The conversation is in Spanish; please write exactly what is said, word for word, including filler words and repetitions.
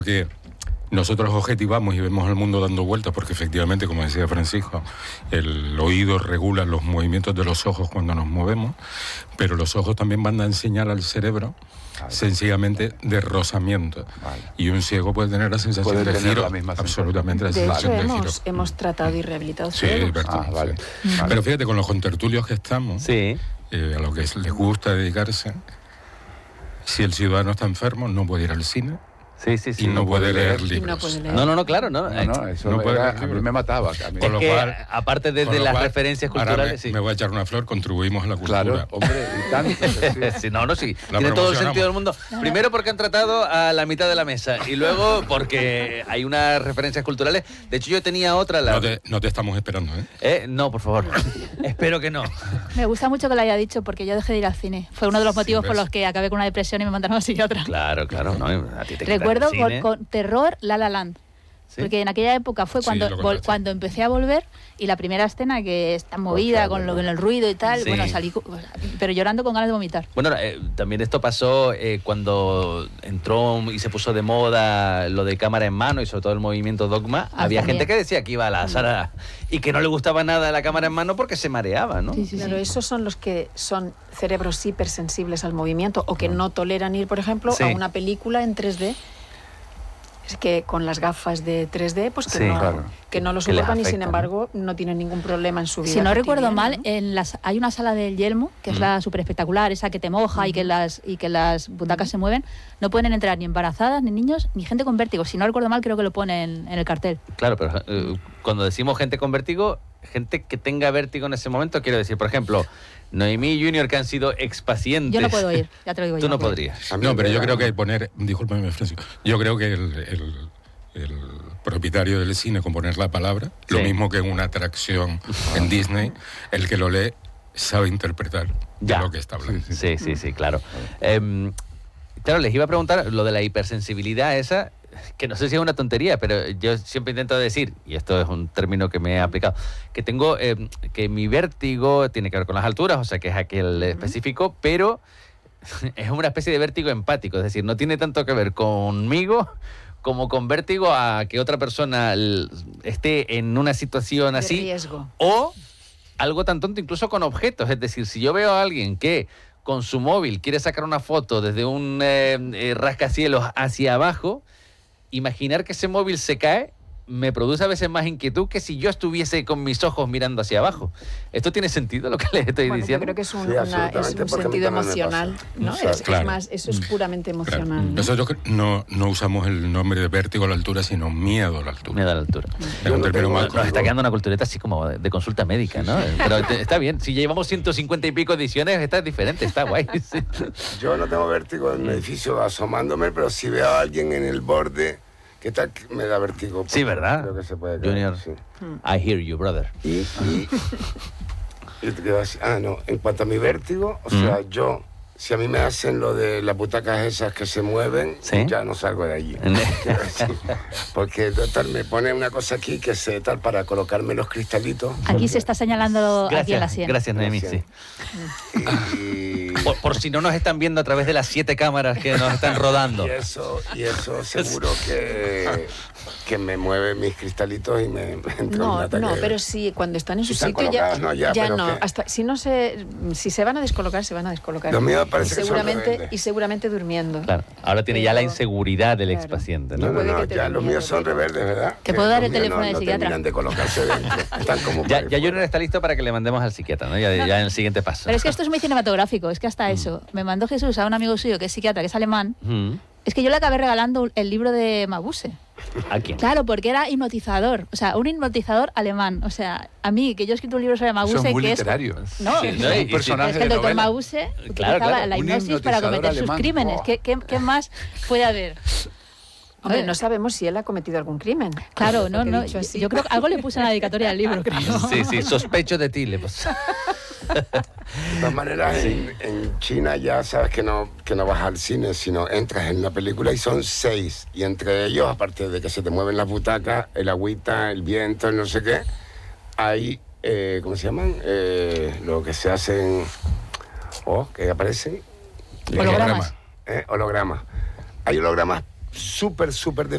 que nosotros objetivamos y vemos al mundo dando vueltas, porque efectivamente, como decía Francisco, el oído regula los movimientos de los ojos cuando nos movemos, pero los ojos también van a enseñar al cerebro vale. sencillamente de rozamiento. Vale. Y un ciego puede tener la sensación puede de giro, la absolutamente la de sensación hecho, de hemos, giro. hemos tratado y rehabilitado sí, ciegos. ah, vale. Sí. Vale. Pero fíjate, con los contertulios que estamos, sí. eh, a lo que les gusta dedicarse, si el ciudadano está enfermo, no puede ir al cine. Sí, sí, sí. Y no, no puede leer, leer libros. No, puede leer. no, no, no, claro, no. No, no, eso no puede era, leer, a mí me mataba. A mí. Es que, cual, aparte de, de las cual, referencias culturales, me, sí. me voy a echar una flor, contribuimos a la cultura. Claro, hombre, y tanto. Sí. sí, no, no, sí. La tiene todo el sentido del mundo. Primero porque han tratado a la mitad de la mesa y luego porque hay unas referencias culturales. De hecho, yo tenía otra. La... No, te, no te estamos esperando, ¿eh? ¿Eh? No, por favor. Espero que no. Me gusta mucho que lo haya dicho porque yo dejé de ir al cine. Fue uno de los motivos sí, por los que acabé con una depresión y me mandaron a psiquiatra. Claro, claro. No, a ti te Recuerdo con, con terror La La Land. ¿Sí? Porque en aquella época fue cuando, sí, vol, cuando empecé a volver y la primera escena que está movida pues, con, lo, con el ruido y tal, sí. bueno, salí pero llorando con ganas de vomitar. Bueno, eh, también esto pasó eh, cuando entró y se puso de moda lo de cámara en mano y sobre todo el movimiento Dogma. Ah, Había también. gente que decía que iba a la sala y que no le gustaba nada la cámara en mano porque se mareaba, ¿no? Sí, sí, claro, sí. esos son los que son cerebros hipersensibles al movimiento o que no, no toleran ir, por ejemplo, sí. a una película en tres D. Es que con las gafas de tres D, pues que, sí, no, claro. que no lo soportan y sin embargo no tienen ningún problema en su vida. Si no recuerdo mal, ¿no? en las, hay una sala del Yelmo, que mm. es la súper espectacular, esa que te moja mm. y, que las, y que las butacas mm. se mueven, no pueden entrar ni embarazadas, ni niños, ni gente con vértigo. Si no recuerdo mal, creo que lo pone en, en el cartel. Claro, pero eh, cuando decimos gente con vértigo, gente que tenga vértigo en ese momento, quiero decir, por ejemplo, Noemí Junior, que han sido expacientes. Yo no puedo ir, ya te lo digo Tú yo. no podrías. No, pero yo creo que poner, discúlpame, Francisco, yo creo que el, el, el propietario del cine con poner la palabra, sí. lo mismo que en una atracción en Disney, el que lo lee sabe interpretar ya. de lo que está hablando. Sí, sí, sí, sí claro. Eh, claro, les iba a preguntar lo de la hipersensibilidad esa, que no sé si es una tontería, pero yo siempre intento decir, y esto es un término que me he aplicado, que tengo, eh, que mi vértigo tiene que ver con las alturas, o sea que es aquel específico, pero es una especie de vértigo empático, es decir, no tiene tanto que ver conmigo como con vértigo a que otra persona esté en una situación así, de riesgo. O algo tan tonto incluso con objetos, es decir, si yo veo a alguien que con su móvil quiere sacar una foto desde un eh, eh, rascacielos hacia abajo, imaginar que ese móvil se cae me produce a veces más inquietud que si yo estuviese con mis ojos mirando hacia abajo. ¿Esto tiene sentido lo que les estoy bueno, diciendo? Yo creo que es un, sí, una, es un sentido emocional, ¿no? Es, claro. es más, eso es puramente emocional. Claro. ¿no? Nosotros no, no usamos el nombre de vértigo a la altura, sino miedo a la altura. Miedo a la altura. Es un término más Nos está quedando una cultureta así como de, de consulta médica, ¿no? Pero te, está bien. Si llevamos ciento cincuenta y pico ediciones, está diferente, está guay. Sí. Yo no tengo vértigo en un edificio asomándome, pero si veo a alguien en el borde... ¿Qué tal? Me da vértigo. Sí, ¿verdad? Creo que se puede caer, Junior, sí. I hear you, brother. Y, y, y te quedo así. Ah, no, en cuanto a mi vértigo, o mm. sea, yo, si a mí me hacen lo de las butacas esas que se mueven, ¿sí? ya no salgo de allí. Porque total, me pone una cosa aquí que se tal para colocarme los cristalitos. Aquí se está señalando gracias, aquí en la sien. Gracias, Noemí, sí. Y... Por, por si no nos están viendo a través de las siete cámaras que nos están rodando. Y eso, y eso seguro que, que me mueve mis cristalitos y me, me entra no, un ataque. No, pero sí, cuando están en su si sitio ya no, ya, ya no. Que... Hasta, si no se, si se van a descolocar, se van a descolocar. Lo mío parece y seguramente, que y seguramente durmiendo. Claro, ahora tiene pero, ya la inseguridad del claro. expaciente, ¿no? No, no, no ya los míos son rebeldes, ¿verdad? ¿Te puedo dar el teléfono no, del no psiquiatra? De colocarse dentro. Están como ya ya Junior está listo para que le mandemos al psiquiatra, ¿no? Ya, no, ya en el siguiente paso. Pero es que esto es muy cinematográfico, es que hasta mm. eso. Me mandó Jesús a un amigo suyo que es psiquiatra, que es alemán. Mm. Es que yo le acabé regalando el libro de Mabuse. ¿A quién? Claro, porque era hipnotizador, o sea, un hipnotizador alemán. O sea, a mí, que yo he escrito un libro sobre Mabuse, Eso es muy que literario. es... No, sí, no es, un personaje es que el doctor novela. Mabuse claro, utilizaba claro. la hipnosis un para cometer alemán. sus crímenes. Oh. ¿Qué, qué, ¿Qué más puede haber? Hombre, no sabemos si él ha cometido algún crimen. Claro, no, no. Yo, yo creo que algo le puse en la dedicatoria del libro, creo. Sí, sí, sospecho de ti, le puse. De todas maneras, sí. en, en China ya sabes que no, que no vas al cine, sino entras en una película y son seis. Y entre ellos, aparte de que se te mueven las butacas, el agüita, el viento, el no sé qué, hay, eh, ¿cómo se llaman? Eh, lo que se hacen, oh, que aparecen. Hologramas. Eh, hologramas. Hay hologramas súper, súper